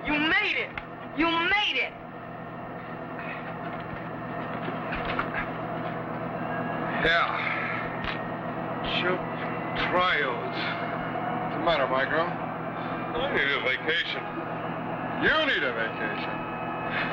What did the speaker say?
You made it! You made it! Yeah. Chip trios. What's the matter, my girl? I need a vacation. You need a vacation.